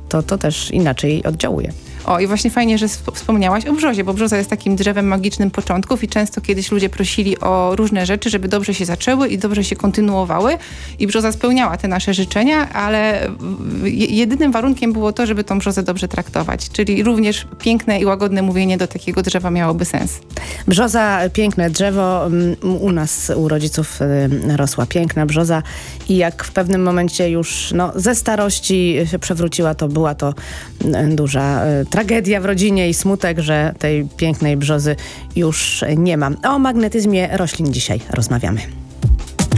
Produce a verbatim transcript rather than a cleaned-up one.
to, to też inaczej oddziałuje. O, i właśnie fajnie, że wspomniałaś o brzozie, bo brzoza jest takim drzewem magicznym początków i często kiedyś ludzie prosili o różne rzeczy, żeby dobrze się zaczęły i dobrze się kontynuowały i brzoza spełniała te nasze życzenia, ale jedynym warunkiem było to, żeby tą brzozę dobrze traktować, czyli również piękne i łagodne mówienie do takiego drzewa miałoby sens. Brzoza, piękne drzewo. U nas, u rodziców rosła piękna brzoza i jak w pewnym momencie już no, ze starości się przewróciła, to była to duża tragedia w rodzinie i smutek, że tej pięknej brzozy już nie ma. O magnetyzmie roślin dzisiaj rozmawiamy.